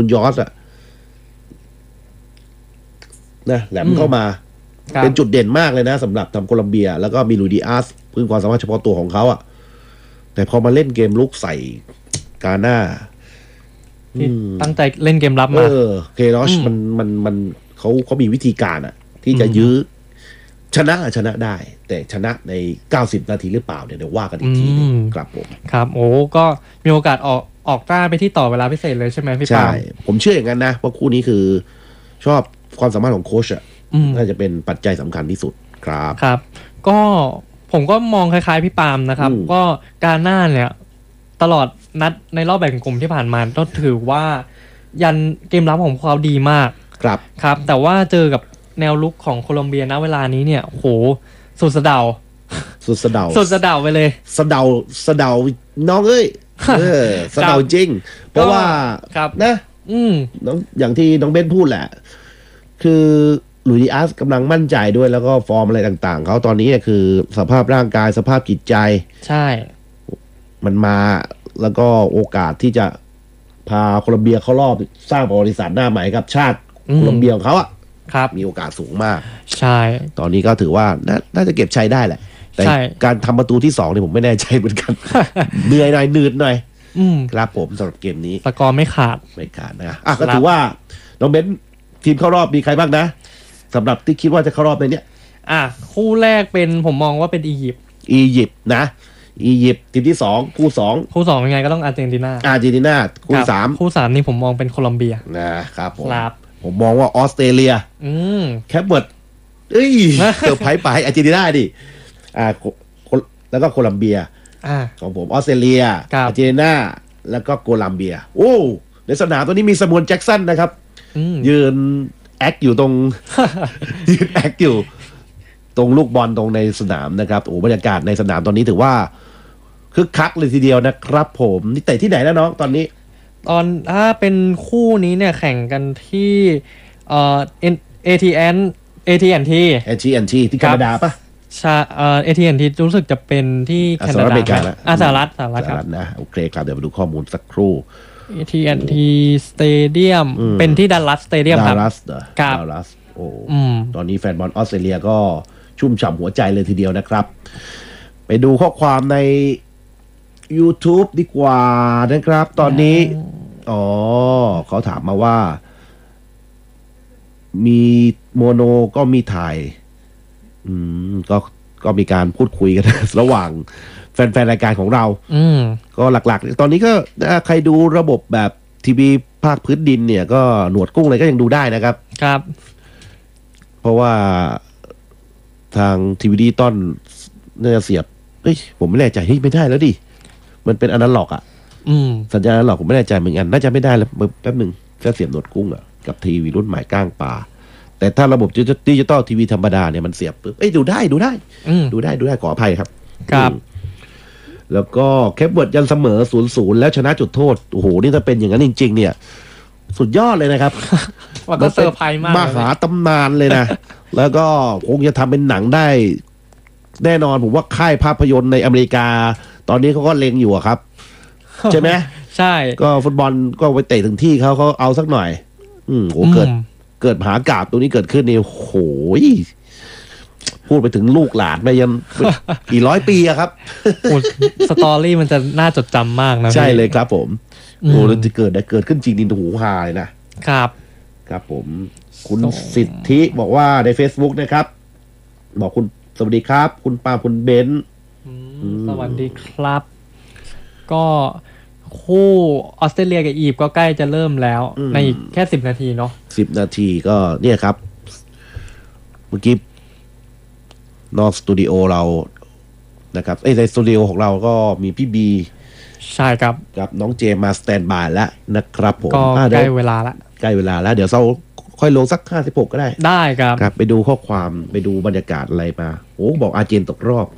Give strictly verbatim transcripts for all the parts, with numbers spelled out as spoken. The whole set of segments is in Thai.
ยอร์สอะนะแหลมเข้ามาเป็นจุดเด่นมากเลยนะสำหรับทำโคลัมเบียแล้วก็มีลุยดิอาสพื้นความสามารถเฉพาะตัวของเขาอะแต่พอมาเล่นเกมลุกใส่กาหน้าที่ตั้งใจเล่นเกมรับมาเออเคโรชมันมันมันเขาเขามีวิธีการอะที่จะยื้อชนะชนะได้แต่ชนะในเก้าสิบนาทีหรือเปล่าเนี่ยเดี๋ยวว่ากันอีกทีนึงครับผมครับโอ้ก็มีโอกาสออกออกต้าไปที่ต่อเวลาพิเศษเลยใช่ไหมพี่ปาล์มใช่ผมเชื่ออย่างนั้นนะว่าคู่นี้คือชอบความสามารถของโค้ชอะน่าจะเป็นปัจจัยสำคัญที่สุดครับครับก็ผมก็มองคล้ายๆพี่ปาล์มนะครับก็การหน้าเนี่ยตลอดนัดในรอบแบ่งกลุ่มที่ผ่านมาก็ถือว่ายันเกมรับของเขาดีมากครับครับแต่ว่าเจอกับแนวลุกของโคลอมเบียณเวลานี้เนี่ยโหสุดสะเดาสุดสะเดาสุดสะเดาไปเลยสะเดาสะเดาน้องเอ้ยเออสะเดาจริงเพราะว่านะอืมน้องอย่างที่น้องเบนพูดแหละคือลุยดิอาสกำลังมั่นใจด้วยแล้วก็ฟอร์มอะไรต่างๆเขาตอนนี้คือสภาพร่างกายสภาพจิตใจใช่มันมาแล้วก็โอกาสที่จะพาโคลอมเบียเข้ารอบสร้างประวัติศาสตร์หน้าใหม่กับชาติโคลอมเบียของเขาอ่ะครับมีโอกาสสูงมากใช่ตอนนี้ก็ถือว่าน่าจะเก็บชัยได้แหละแต่การทำประตูที่สองเนี่ยผมไม่แน่ใจเหมือนกันเหนื่อยหน่อยหนืดหน่อยครับผมสำหรับเกมนี้สกอร์ไม่ขาดไม่ขาดนะอ่ะก็ถือว่าน้องเบนทีมเข้ารอบมีใครบ้างนะสำหรับที่คิดว่าจะเข้ารอบในนี้อ่ะคู่แรกเป็นผมมองว่าเป็นอียิปต์อียิปต์นะอียิปต์ทีมที่สองคู่สองคู่สองยังไงก็ต้องอาร์เจนตินาอาร์เจนตินาคู่สามคู่สามนี่ผมมองเป็นโคลอมเบียนะครับผมผมมองว่าออสเตรเลียอืมแคปเวิร์ดเอ้ยเกือบไพ่ไปอาร์เจนตินาดิอ่าแล้วก็โคลัมเบียของผมออสเตรเลียอาร์เจนตินาแล้วก็โคลัมเบียโอ้ในสนามตัวนี้มีสมวนแจ็คสันนะครับยืนแอคอยู่ตรงยืนแอคอยู่ตรงลูกบอลตรงในสนามนะครับโอ้บรรยากาศในสนามตอนนี้ถือว่าคึกคักเลยทีเดียวนะครับผมนี่เตะที่ไหนนะน้องตอนนี้ตอนถ้าเป็นคู่นี้เนี่ยแข่งกันที่เอ่อ เอ ที เอ็น เอ ที แอนด์ ทีเอ ที แอนด์ ที ที่แคนาดาปะใช่เอ่อ เอ ที แอนด์ ที รู้สึกจะเป็นที่แคนาดาอ่าสหรัฐสหรัฐครับนะโอเคครับเดี๋ยวมาดูข้อมูลสักครู่เอ ที แอนด์ ที Stadium เป็นที่ดัลลัสสเตเดียมครับดัลลัสเหรอดัลลัสโอ้ตอนนี้แฟนบอลออสเตรเลียก็ชุ่มฉ่ำหัวใจเลยทีเดียวนะครับไปดูข้อความใน YouTube ดีกว่านะครับตอนนี้อ๋อเขาถามมาว่ามีโมโนก็มีถ่ายอืมก็ก็มีการพูดคุยกัน ระหว่างแฟนๆรายการของเราอืมก็หลักๆตอนนี้ก็ใครดูระบบแบบทีวีภาคพื้นดินเนี่ยก็หนวดกุ้งอะไรก็ยังดูได้นะครับครับเพราะว่าทางทีวีดิจิตอลน่าจะเสียบเฮ้ยผมไม่แน่ใจเฮ้ยไม่ได้แล้วดิมันเป็นอนาล็อกอ่ะสัญญาณอนาล็อกผมไม่แน่ใจเหมือนกันน่าจะไม่ได้แล้วแป๊บนึงแค่เสียบหนวดกุ้งอ่ะกับทีวีรุ่นใหม่ก้างปลาแต่ถ้าระบบดิจิตอลทีวีธรรมดาเนี่ยมันเสียบปุ๊บเอ้ยดูได้ดูได้ดูได้ดูได้ขออภัยครับครับแล้วก็แคปเวิร์ดยันเสมอศูนย์ศูนย์แล้วชนะจุดโทษโอ้โหนี่ถ้าเป็นอย่างนั้นจริงๆเนี่ยสุดยอดเลยนะครับว่าก็เซอร์ไพรส์มากมหาตำนานเลยนะแล้วก็คงจะทำเป็นหนังได้แน่นอนผมว่าค่ายภาพยนตร์ในอเมริกาตอนนี้เขาก็เล็งอยู่ครับใช่ไหมใช่ก็ฟุตบอลก็ไปเตะถึงที่เขาเขาเอาสักหน่อยอืมโหเกิดเกิดมหากาพย์ตัวนี้เกิดขึ้นนี่โหยพูดไปถึงลูกหลานไปยันกี่ร้อยปีอะครับสตอรี่มันจะน่าจดจำมากนะใช่เลยครับผมโอ้แล้วจะเกิดได้เกิดขึ้นจริงดินหูฮาเลยนะครับครับผมคุณสิทธิบอกว่าใน Facebook นะครับบอกคุณสวัสดีครับคุณปาคุณเบนซ์สวัสดีครับก็คู่ออสเตรเลียกับอียิปต์ก็ใกล้จะเริ่มแล้วในแค่สิบนาทีเนาะสิบนาทีก็เนี่ยครับเมื่อกี้นอกสตูดิโอเรานะครับในสตูดิโอของเราก็มีพี่บีใช่ครับกับน้องเจมาสแตนบายแล้วนะครับผมก็ใกล้เวลาละใกล้เวลาแล้วเดี๋ยวเราค่อยลงสักห้าสิบหกก็ได้ได้ครับครับไปดูข้อความไปดูบรรยากาศอะไรมาโอ้บอกอาร์เจนตกรอบ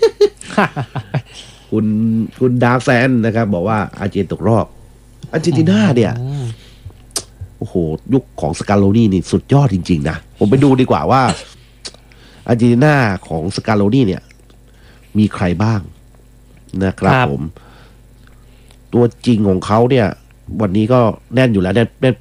คุณคุณดาร์กแซนนะครับบอกว่าอาร์เจนตกรอบอาร์เจนตินาเนี่ยโอ้โหยุคของสกาโลนี่นี่สุดยอดจริงๆนะผมไปดูดีกว่าว่าอาร์เจนตินาของสกาโลนี่เนี่ยมีใครบ้างนะครับผมตัวจริงของเขาเนี่ยวันนี้ก็แน่นอยู่แล้วแน่น